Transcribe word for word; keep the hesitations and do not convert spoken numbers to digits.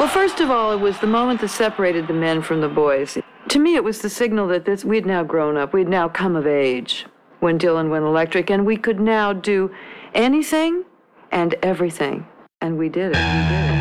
Well, first of all, it was the moment that separated the men from the boys. To me, it was the signal that this, we'd now grown up. We'd now come of age when Dylan went electric, and we could now do anything and everything. And we did it. We did it.